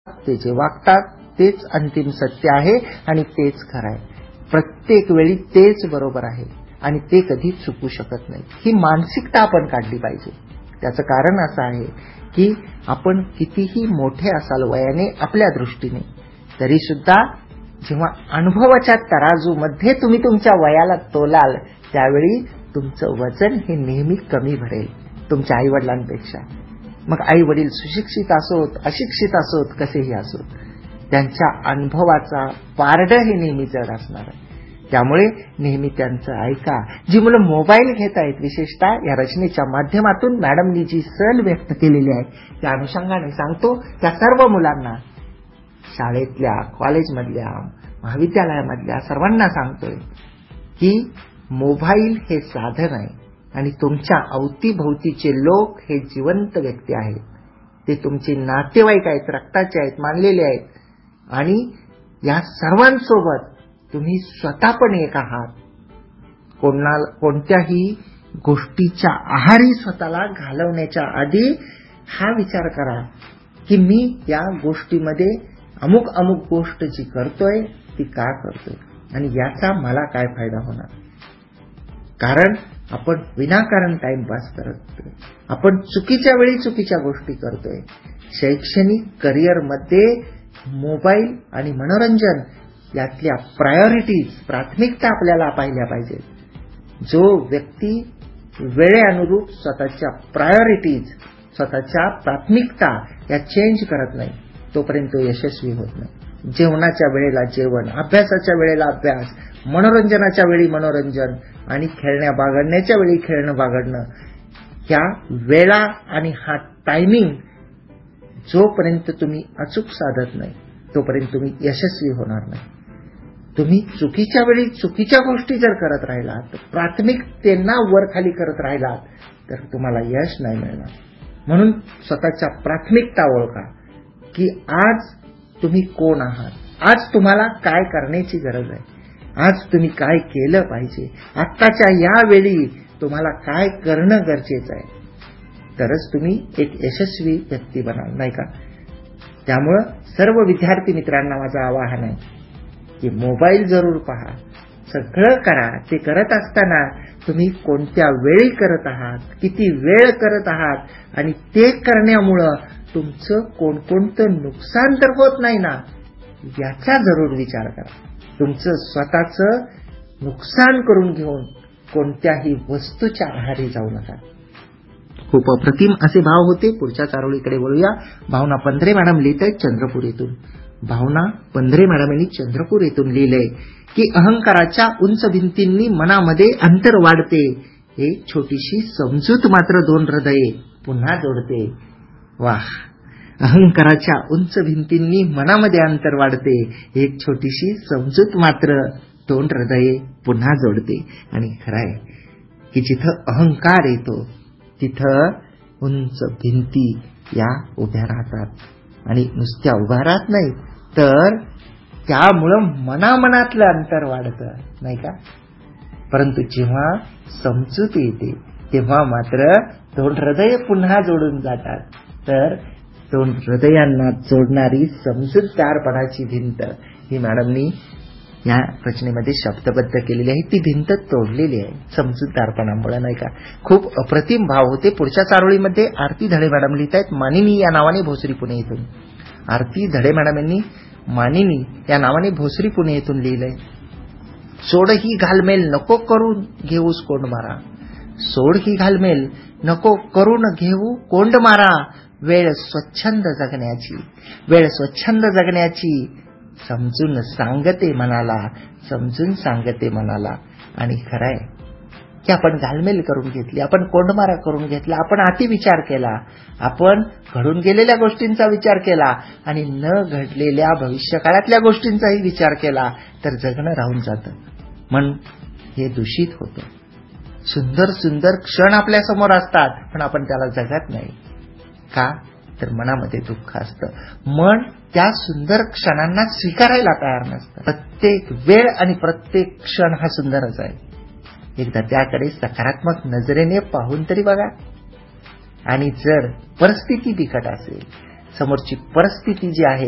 ते जे वागतात तेच अंतिम सत्य आहे आणि तेच खरं आहे. प्रत्येक वेळी तेच बरोबर आहे आणि ते कधी चुकू शकत नाही. ही मानसिकता आपण काढली पाहिजे. त्याचं कारण असं आहे की आपण कितीही मोठे असाल वयाने आपल्या दृष्टीने, तरी सुद्धा जेव्हा अनुभवाच्या तराजूमध्ये तुम्ही तुमच्या वयाला तोलाल त्यावेळी तुमचं वजन हे नेहमी कमी भरेल तुमच्या आईवडिलांपेक्षा. मग आई वडील सुशिक्षित असोत अशिक्षित असोत कसेही असोत, त्यांच्या अनुभवाचा पारड हे नेहमी जड असणार आहे. त्यामुळे नेहमी त्यांचं ऐका. जी मुलं मोबाईल घेत आहेत, विशेषतः या रचनेच्या माध्यमातून मॅडमनी जी सल व्यक्त केलेली आहे त्या अनुषंगाने सांगतो, त्या सर्व मुलांना, शाळेतल्या, कॉलेजमधल्या, महाविद्यालयामधल्या सर्वांना सांगतोय की मोबाईल हे साधन आहे आणि तुमच्या अवतीभोवतीचे लोक हे जिवंत व्यक्ती आहेत. ते तुमचे नातेवाईक आहेत, रक्ताचे आहेत, मानलेले आहेत आणि या सर्वांसोबत तुम्ही स्वतः पण एक आहात. कोणत्याही गोष्टीच्या आहारी स्वतःला घालवण्याच्या आधी हा विचार करा की मी या गोष्टीमध्ये अमुक अमुक गोष्ट जी करतोय ती का करतोय आणि याचा मला काय फायदा होणार. कारण आपण विनाकारण टाइमपास करतोय, आपण चुकीच्या वेळी चुकीच्या गोष्टी करतोय. शैक्षणिक करिअरमध्ये मोबाईल आणि मनोरंजन यातल्या प्रायोरिटीज, प्राथमिकता आपल्याला पाहिल्या पाहिजेत. जो व्यक्ती वेळेअनुरूप स्वतःच्या प्रायोरिटीज, स्वतःच्या प्राथमिकता या चेंज करत नाही तोपर्यंत तो यशस्वी होत नाही. जेवणाच्या वेळेला जेवण, अभ्यासाच्या वेळेला अभ्यास, मनोरंजनाच्या वेळी मनोरंजन आणि खेळण्या बागडण्याच्या वेळी खेळणं बागडणं, ह्या वेळा आणि हा टायमिंग जोपर्यंत तुम्ही अचूक साधत नाही तोपर्यंत तुम्ही यशस्वी होणार नाही. तुम्ही चुकीच्या वेळी चुकीच्या गोष्टी जर करत राहिलात, प्राथमिकतेना वर खाली करत राहिलात तर तुम्हाला यश नाही मिळणार. म्हणून स्वतःच्या प्राथमिकता ओळखा की आज तुम्ही कोण आहात, आज तुम्हाला काय करण्याची गरज आहे, आज तुम्ही काय केलं पाहिजे, आत्ताच्या या वेळी तुम्हाला काय करणं गरजेचं आहे, तरच तुम्ही एक यशस्वी व्यक्ती बनाल, नाही का. त्यामुळं सर्व विद्यार्थी मित्रांना माझं आवाहन आहे की मोबाईल जरूर पहा, सगळं करा. ते करत असताना तुम्ही कोणत्या वेळी करत आहात, किती वेळ करत आहात आणि ते करण्यामुळं तुमचं कोणकोणतं नुकसान तर होत नाही ना, याचा जरूर विचार करा. तुमचं स्वतःचं नुकसान करून घेऊन कोणत्याही वस्तूच्या आहारी जाऊ नका. खूप अप्रतिम असे भाव होते. पुढच्या चारोळीकडे वळूया. भावना पंधरे मॅडम लिहित आहेत चंद्रपूर येथून. भावना पंधरे मॅडम यांनी चंद्रपूर येथून लिहिलंय की अहंकाराच्या उंच भिंतींनी मनामध्ये अंतर वाढते, एक छोटीशी समजूत मात्र दोन हृदये पुन्हा जोडते. वाह. अहंकाराच्या उंच भिंतींनी मनामध्ये अंतर वाढते, एक छोटीशी समजूत मात्र दोन हृदये पुन्हा जोडते. आणि खरंय की जिथं अहंकार येतो तिथं उंच भिंती या उभ्या राहतात आणि नुसत्या उभ्या राहत नाही तर त्यामुळं मनामनातलं अंतर वाढतं, नाही का. परंतु जेव्हा समजूत येते तेव्हा मात्र दोन हृदय पुन्हा जोडून जातात. तर दोन हृदयांना जोडणारी समजूतदारपणाची भिंत ही मॅडमनी या रचनेमध्ये शब्दबद्ध केलेली आहे. ती भिंत तोडलेली आहे समजूतदारपणामुळे, नाही का. खूप अप्रतिम भाव होते. पुढच्या चारोळीमध्ये आरती धडे मॅडम लिहित आहेत मानिनी या नावाने, भोसरी पुणे येथून. आरती धडे मॅडम यांनी मानिनी या नावाने भोसरी पुणे येथून लिहिलंय. सोड ही घालमेल नको करून घेऊस कोंड मारा, सोड ही घालमेल नको करून घेऊ कोंड मारा. वेळ स्वच्छंद जगण्याची, वेळ स्वच्छंद जगण्याची समजून सांगते मनाला, समजून सांगते मनाला. आणि खरंय की आपण घालमेल करून घेतली, आपण कोंडमारा करून घेतला, आपण अति विचार केला, आपण घडून गेलेल्या गोष्टींचा विचार केला आणि न घडलेल्या भविष्यकाळातल्या गोष्टींचाही विचार केला तर जगणं राहून जातं, मन हे दूषित होतं. सुंदर सुंदर क्षण आपल्या समोर असतात पण आपण त्याला जगत नाही का, तर मनामध्ये दुःख असतं. मन त्या सुंदर क्षणांना स्वीकारायला तयार नसतं. प्रत्येक वेळ आणि प्रत्येक क्षण हा सुंदरच आहे. एकदा त्याकडे सकारात्मक नजरेने पाहून तरी बघा. आणि जर परिस्थिती बिकट असेल, समोरची परिस्थिती जी आहे